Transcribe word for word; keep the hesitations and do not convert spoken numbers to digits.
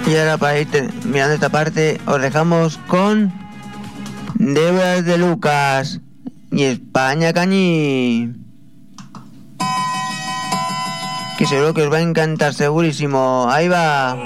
Y ahora, para ir te- mirando esta parte, os dejamos con Deudas de Lucas y España Cañí, que seguro que os va a encantar, segurísimo. Ahí va.